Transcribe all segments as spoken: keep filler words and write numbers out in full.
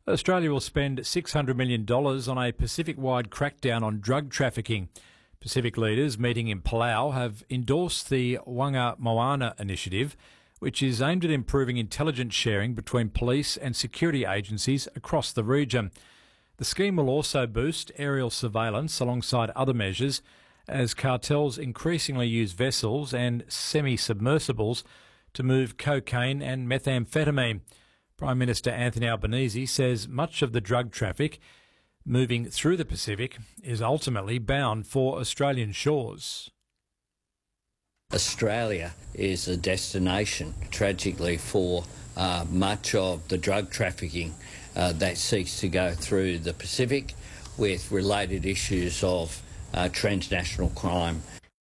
Australia will spend six hundred million dollars on a Pacific-wide crackdown on drug trafficking. Pacific leaders meeting in Palau have endorsed the Wanga Moana initiative, which is aimed at improving intelligence sharing between police and security agencies across the region. The scheme will also boost aerial surveillance alongside other measures as cartels increasingly use vessels and semi-submersibles to move cocaine and methamphetamine. Prime Minister Anthony Albanese says much of the drug traffic moving through the Pacific is ultimately bound for Australian shores. Australia is a destination, tragically, for uh, much of the drug trafficking uh, that seeks to go through the Pacific, with related issues of uh, transnational crime.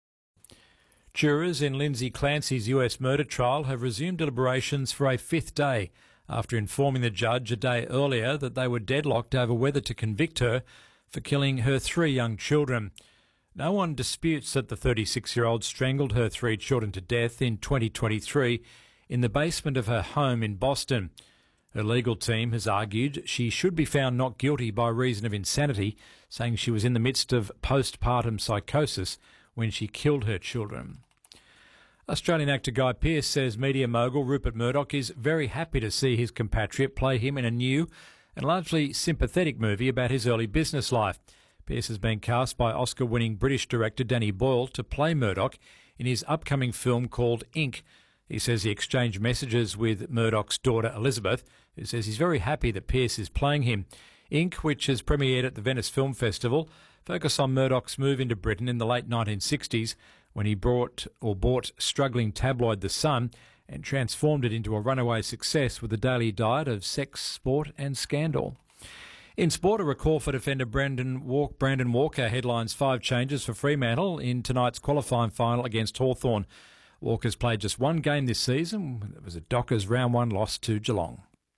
Jurors in Lindsay Clancy's U S murder trial have resumed deliberations for a fifth day after informing the judge a day earlier that they were deadlocked over whether to convict her for killing her three young children. No one disputes that the thirty-six-year-old strangled her three children to death in twenty twenty-three in the basement of her home in Boston. Her legal team has argued she should be found not guilty by reason of insanity, saying she was in the midst of postpartum psychosis when she killed her children. Australian actor Guy Pearce says media mogul Rupert Murdoch is very happy to see his compatriot play him in a new and largely sympathetic movie about his early business life. Pearce has been cast by Oscar-winning British director Danny Boyle to play Murdoch in his upcoming film called Ink. He says he exchanged messages with Murdoch's daughter Elizabeth, who says he's very happy that Pearce is playing him. Ink, which has premiered at the Venice Film Festival, focuses on Murdoch's move into Britain in the late nineteen sixties when he brought or bought struggling tabloid The Sun and transformed it into a runaway success with a daily diet of sex, sport and scandal. In sport, a recall for defender Brandon, Walk, Brandon Walker headlines five changes for Fremantle in tonight's qualifying final against Hawthorn. Walker's played just one game this season. It was a Dockers round one loss to Geelong.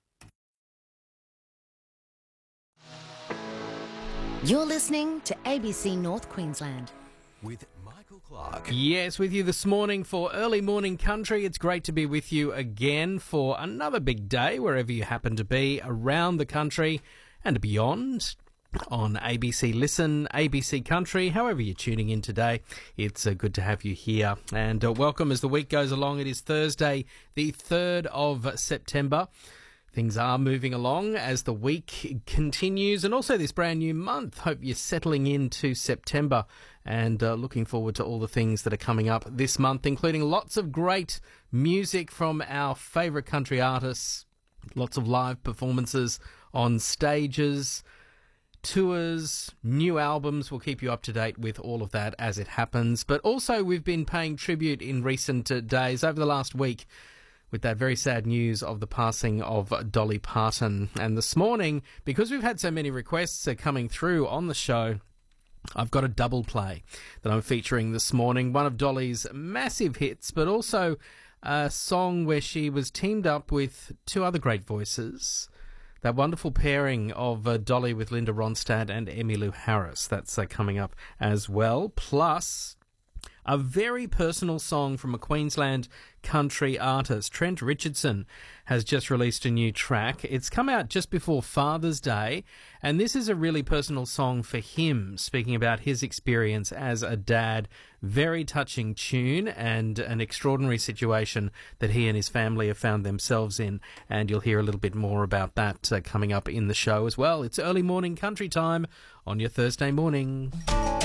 You're listening to A B C North Queensland. With Michael Clark. Yes, with you this morning for Early Morning Country. It's great to be with you again for another big day, wherever you happen to be around the country and beyond. On A B C Listen, A B C Country, however you're tuning in today, it's uh, good to have you here. And uh, welcome as the week goes along. It is Thursday, the third of September. Things are moving along as the week continues and also this brand new month. Hope you're settling into September and uh, looking forward to all the things that are coming up this month, including lots of great music from our favourite country artists, lots of live performances on stages, tours, new albums. We'll keep you up to date with all of that as it happens. But also we've been paying tribute in recent uh, days over the last week with that very sad news of the passing of Dolly Parton. And this morning, because we've had so many requests uh, coming through on the show, I've got a double play that I'm featuring this morning. One of Dolly's massive hits, but also a song where she was teamed up with two other great voices. That wonderful pairing of uh, Dolly with Linda Ronstadt and Emmylou Harris. That's uh, coming up as well. Plus, a very personal song from a Queensland country artist. Trent Richardson has just released a new track. It's come out just before Father's Day, and this is a really personal song for him, speaking about his experience as a dad. Very touching tune and an extraordinary situation that he and his family have found themselves in, and you'll hear a little bit more about that uh, coming up in the show as well. It's Early Morning Country time on your Thursday morning.